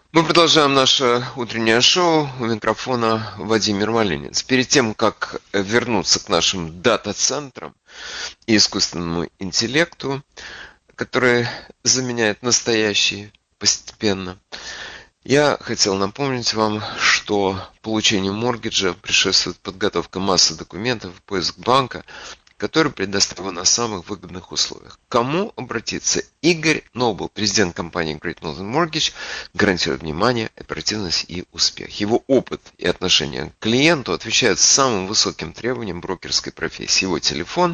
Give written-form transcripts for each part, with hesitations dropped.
Мы продолжаем наше утреннее шоу. У микрофона Владимир Малинец. Перед тем, как вернуться к нашим дата-центрам и искусственному интеллекту, который заменяет настоящий постепенно, я хотел напомнить вам, что получению моргиджа предшествует подготовка массы документов, поиск банка, который предоставлен на самых выгодных условиях. К кому обратиться? Игорь Нобл, президент компании Great Northern Mortgage, гарантирует внимание, оперативность и успех. Его опыт и отношение к клиенту отвечают самым высоким требованиям брокерской профессии. Его телефон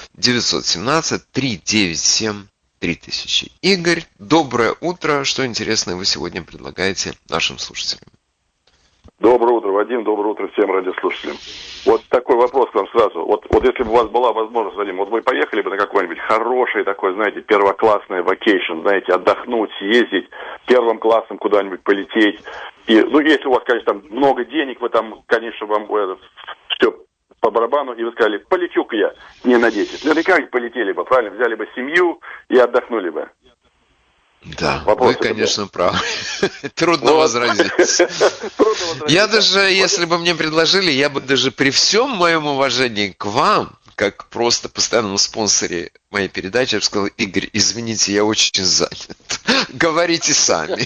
917-397-3000. Игорь, доброе утро. Что интересное вы сегодня предлагаете нашим слушателям? Доброе утро, Вадим, доброе утро всем радиослушателям. Вот такой вопрос к вам сразу. Вот если бы у вас была возможность, Вадим, вот вы поехали бы на какой-нибудь хороший такой, знаете, первоклассный вакейшн, знаете, отдохнуть, съездить первым классом куда-нибудь полететь. И, если у вас, конечно, там много денег, вы там, конечно, вам все по барабану, и вы сказали, полечу-ка я не на 10. Наверняка полетели бы, правильно, взяли бы семью и отдохнули бы. Да, вы, конечно, правы. Трудно возразить. Я даже, если бы мне предложили, я бы даже при всем моем уважении к вам, как просто постоянному спонсоре моей передачи, я бы сказал: Игорь, извините, я очень занят. Говорите сами.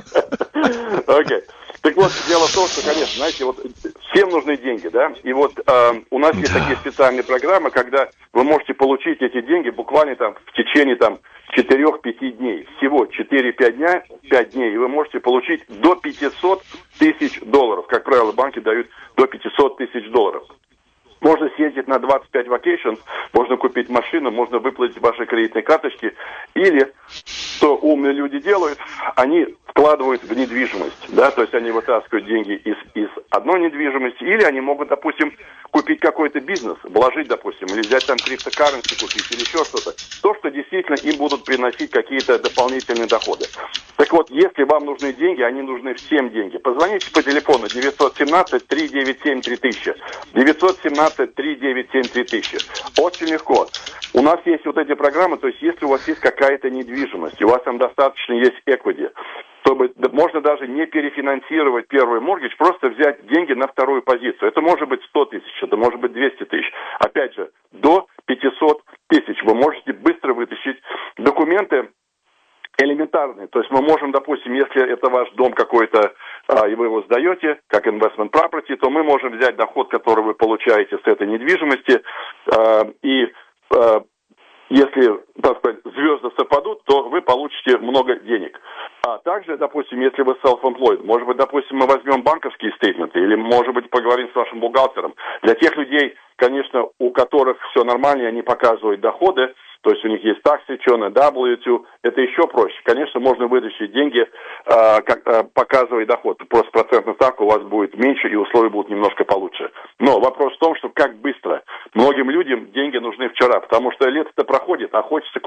Окей. Так вот, дело в том, что, конечно, знаете, вот всем нужны деньги, да? И вот у нас есть такие специальные программы, когда вы можете получить эти деньги буквально там в течение 4-5 дней. Всего 4-5 дня, 5 дней, и вы можете получить до $500 тысяч. Как правило, банки дают до $500 тысяч. Можно съездить на 25 vacations, можно купить машину, можно выплатить ваши кредитные карточки. Или, что умные люди делают, они вкладывают в недвижимость, да, то есть они вытаскивают деньги из одной недвижимости, или они могут, допустим, купить какой-то бизнес, вложить, допустим, или взять там криптокарренси купить, или еще что-то. То, что действительно им будут приносить какие-то дополнительные доходы. Так вот, если вам нужны деньги, они нужны всем деньги. Позвоните по телефону 917-397-3000. 917-397-3000. Очень легко. У нас есть вот эти программы, то есть если у вас есть какая-то недвижимость, и у вас там достаточно есть equity, чтобы можно даже не перефинансировать первый моргидж, просто взять деньги на вторую позицию. Это может быть 100 тысяч, это может быть 200 тысяч. Опять же, до 500 тысяч вы можете быстро вытащить документы элементарные. То есть мы можем, допустим, если это ваш дом какой-то, и вы его сдаете, как investment property, то мы можем взять доход, который вы получаете с этой недвижимости, если, так сказать, звезды совпадут, то вы получите много денег. А также, допустим, если вы self-employed, может быть, допустим, мы возьмем банковские стейтменты, или, может быть, поговорим с вашим бухгалтером. Для тех людей, конечно, у которых все нормально, они показывают доходы, то есть у них есть tax return, W2, это еще проще. Конечно, можно вытащить деньги, показывая доход. Просто процентная ставка у вас будет меньше, и условия будут немножко получше. Но вопрос в том, что как быстро. Многим людям деньги нужны вчера, потому что лето-то проходит, а хочется